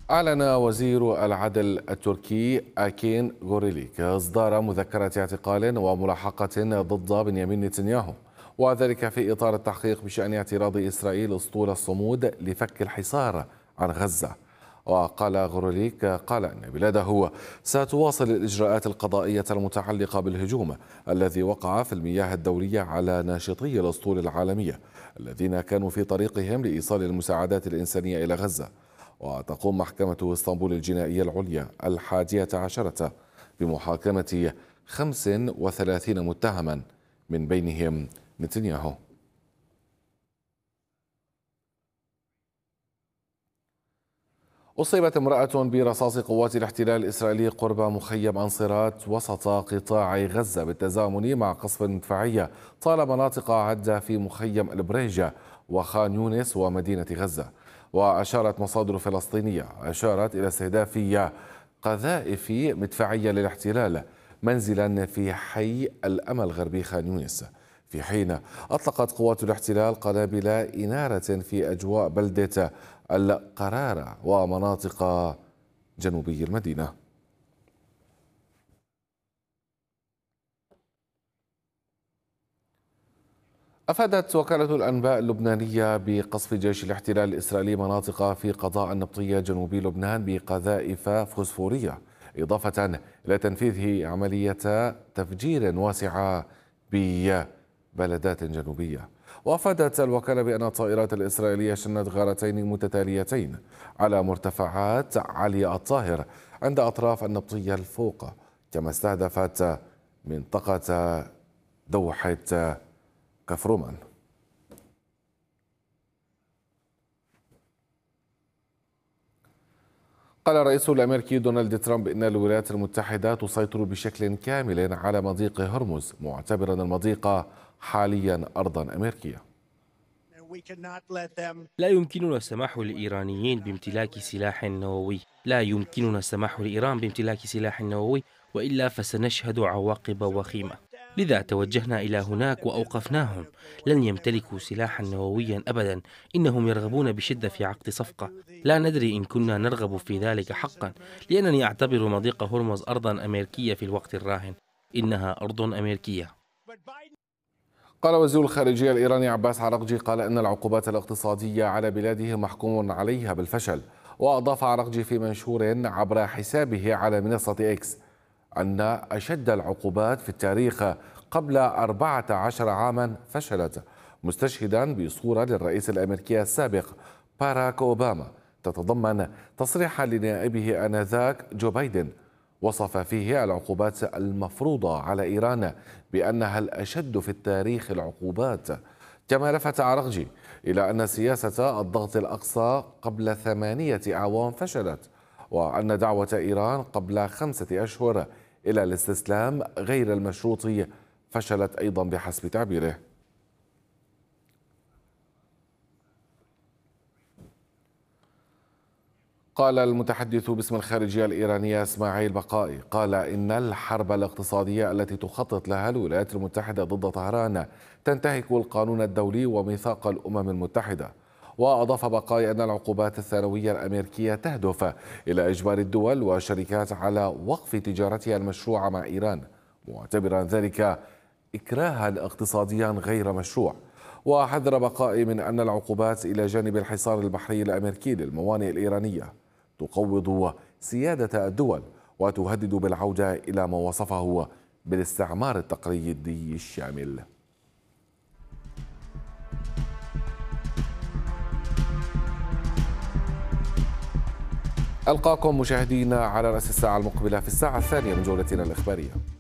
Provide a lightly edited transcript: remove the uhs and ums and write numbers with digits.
أعلن وزير العدل التركي أكين غوريليك إصدار مذكرة اعتقال وملاحقة ضد بنيامين نتنياهو، وذلك في إطار التحقيق بشأن اعتراض إسرائيل أسطول الصمود لفك الحصار عن غزة. وقال غوريليك أن بلاده ستواصل الإجراءات القضائية المتعلقة بالهجوم الذي وقع في المياه الدولية على ناشطي الأسطول العالمية الذين كانوا في طريقهم لإيصال المساعدات الإنسانية إلى غزة. وتقوم محكمة اسطنبول الجنائية العليا 11 بمحاكمة 35 متهما من بينهم نتنياهو. أصيبت امرأة برصاص قوات الاحتلال الإسرائيلي قرب مخيم أنصرات وسط قطاع غزة بالتزامن مع قصف مدفعية طال مناطق عدة في مخيم البريجة وخان يونس ومدينة غزة. وأشارت مصادر فلسطينية إلى استهداف قذائف مدفعية للاحتلال منزلا في حي الأمل غربي خان يونس، في حين أطلقت قوات الاحتلال قنابل إنارة في أجواء بلدة القرارة ومناطق جنوبي المدينة. أفادت وكالة الأنباء اللبنانية بقصف جيش الاحتلال الإسرائيلي مناطق في قضاء النبطية جنوبي لبنان بقذائف فوسفورية، إضافة إلى تنفيذ عملية تفجير واسعة ببلدات جنوبية. وأفادت الوكالة بأن الطائرات الإسرائيلية شنت غارتين متتاليتين على مرتفعات علي الطاهر عند أطراف النبطية الفوق، كما استهدفت منطقة دوحة كفرومان. قال الرئيس الأمريكي دونالد ترامب إن الولايات المتحدة تسيطر بشكل كامل على مضيق هرمز، معتبرا المضيق حاليا أرضا أمريكية. لا يمكننا السماح للإيرانيين بامتلاك سلاح نووي، لا يمكننا السماح لإيران بامتلاك سلاح نووي، وإلا فسنشهد عواقب وخيمة. لذا توجهنا إلى هناك وأوقفناهم. لن يمتلكوا سلاحا نوويا أبدا، إنهم يرغبون بشدة في عقد صفقة. لا ندري إن كنا نرغب في ذلك حقا، لأنني أعتبر مضيق هرمز أرضا أمريكية في الوقت الراهن. إنها أرض أمريكية. قال وزير الخارجية الإيراني عباس عراقجي أن العقوبات الاقتصادية على بلاده محكوم عليها بالفشل. وأضاف عراقجي في منشور عبر حسابه على منصة إكس أن أشد العقوبات في التاريخ قبل 14 عاما فشلت، مستشهدا بصورة للرئيس الأمريكي السابق باراك أوباما تتضمن تصريحا لنائبه آنذاك جو بايدن وصف فيه العقوبات المفروضة على إيران بأنها الأشد في التاريخ العقوبات. كما لفت عراقجي إلى أن سياسة الضغط الأقصى قبل 8 أعوام فشلت، وأن دعوة إيران قبل 5 أشهر إلى الاستسلام غير المشروط فشلت أيضا بحسب تعبيره. قال المتحدث باسم الخارجية الإيرانية إسماعيل بقائي إن الحرب الاقتصادية التي تخطط لها الولايات المتحدة ضد طهران تنتهك القانون الدولي وميثاق الأمم المتحدة. وأضاف بقائي أن العقوبات الثانوية الأمريكية تهدف إلى إجبار الدول والشركات على وقف تجارتها المشروعة مع إيران، معتبرا ذلك إكراها اقتصاديا غير مشروع. وحذر بقائي من أن العقوبات إلى جانب الحصار البحري الأمريكي للموانئ الإيرانية تقوض سيادة الدول وتهدد بالعودة إلى ما وصفه بالاستعمار التقليدي الشامل. ألقاكم مشاهدينا على رأس الساعة المقبلة في الساعة الثانية من جولتنا الإخبارية.